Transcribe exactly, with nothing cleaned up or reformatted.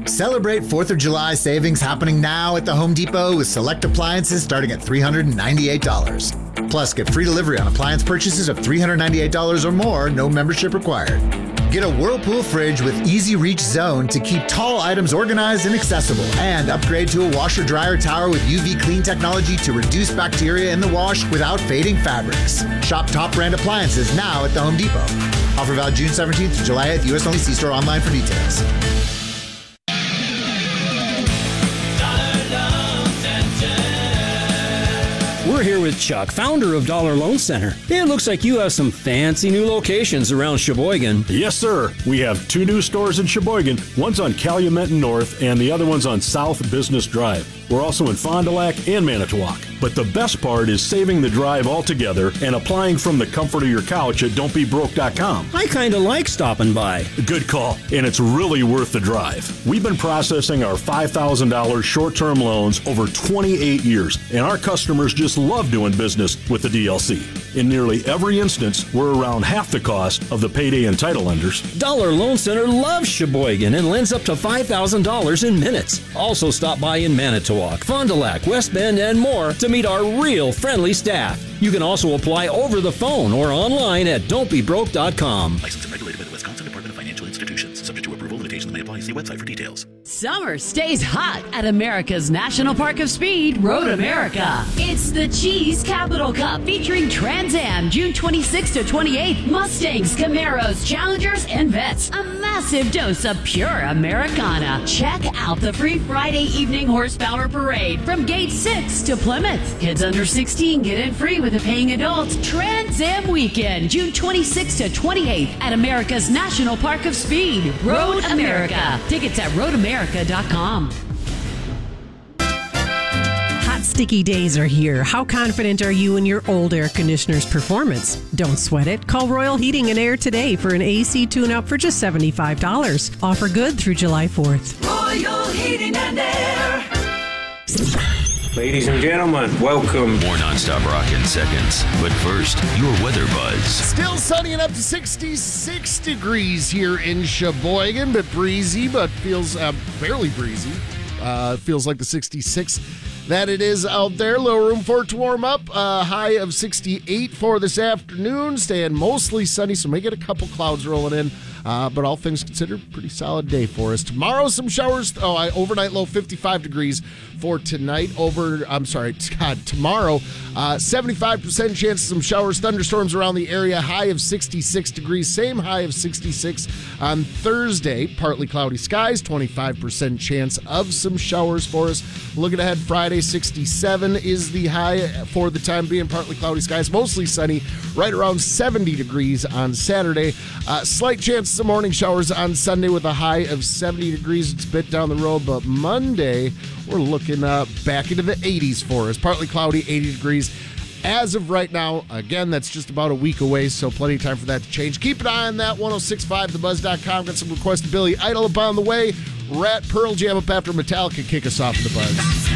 Celebrate fourth of July savings happening now at the Home Depot with select appliances starting at three hundred ninety-eight dollars. Plus, get free delivery on appliance purchases of three hundred ninety-eight dollars or more, no membership required. Get a Whirlpool fridge with easy reach zone to keep tall items organized and accessible. And upgrade to a washer-dryer tower with U V clean technology to reduce bacteria in the wash without fading fabrics. Shop top brand appliances now at the Home Depot. Offer valid June seventeenth to July eighth. U S only. See store online for details. We're here with Chuck, founder of Dollar Loan Center. It looks like you have some fancy new locations around Sheboygan. Yes, sir. We have two new stores in Sheboygan. One's on Calumet North, and the other one's on South Business Drive. We're also in Fond du Lac and Manitowoc. But the best part is saving the drive altogether and applying from the comfort of your couch at don't be broke dot com. I kind of like stopping by. Good call, and it's really worth the drive. We've been processing our five thousand dollars short-term loans over twenty-eight years, and our customers just love doing business with the D L C. In nearly every instance, we're around half the cost of the payday and title lenders. Dollar Loan Center loves Sheboygan and lends up to five thousand dollars in minutes. Also stop by in Manitowoc, Fond du Lac, West Bend, and more to meet our real friendly staff. You can also apply over the phone or online at don't be broke dot com. Licensed and regulated by the Wisconsin Department of Financial Institutions. Subject to approval, limitations may apply. See website for details. Summer stays hot at America's National Park of Speed, Road America. It's the Cheese Capital Cup featuring Trans Am June twenty-sixth to twenty-eighth. Mustangs, Camaros, Challengers, and Vets. A massive dose of pure Americana. Check out the free Friday evening horsepower parade from Gate six to Plymouth. Kids under sixteen get in free with a paying adult. Trans Am Weekend June twenty-sixth to twenty-eighth at America's National Park of Speed, Road America. Tickets at road america dot com. Hot, sticky days are here. How confident are you in your old air conditioner's performance? Don't sweat it. Call Royal Heating and Air today for an A C tune-up for just seventy-five dollars. Offer good through July fourth. Royal Heating and Air. Ladies and gentlemen, welcome. More nonstop rock in seconds. But first, your weather buzz. Still sunny and up to sixty-six degrees here in Sheboygan, but breezy, but feels uh, barely breezy. Uh, feels like the sixty-six that it is out there. Little room for it to warm up. Uh, high of sixty-eight for this afternoon. Staying mostly sunny, so may get a couple clouds rolling in. Uh, but all things considered, pretty solid day for us. Tomorrow, some showers. Oh, I, overnight low fifty-five degrees for tonight. Over, I'm sorry, God, tomorrow, uh, seventy-five percent chance of some showers, thunderstorms around the area. High of sixty-six degrees. Same high of sixty-six on Thursday. Partly cloudy skies. twenty-five percent chance of some showers for us. Looking ahead, Friday, sixty-seven is the high for the time being. Partly cloudy skies, mostly sunny. Right around seventy degrees on Saturday. Uh, slight chance some morning showers on Sunday with a high of seventy degrees. It's a bit down the road, but Monday we're looking uh, back into the eighties for us. Partly cloudy, eighty degrees. As of right now, again, that's just about a week away, so plenty of time for that to change. Keep an eye on that, ten sixty-five the buzz dot com. Got some requests to Billy Idol up on the way. Rat Pearl Jam up after Metallica kick us off in the buzz.